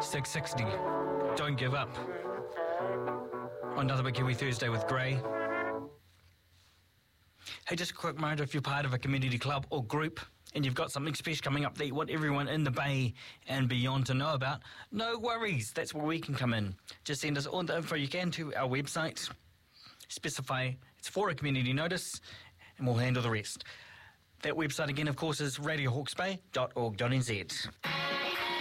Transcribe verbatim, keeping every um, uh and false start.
six sixty. Don't give up. On Another Big Kiwi Thursday with Gray. Hey, just a quick reminder, if you're part of a community club or group and you've got something special coming up that you want everyone in the Bay and beyond to know about, no worries. That's where we can come in. Just send us all the info you can to our website. Specify it's for a community notice and we'll handle the rest. That website again, of course, is radio hawke's bay dot org dot n z.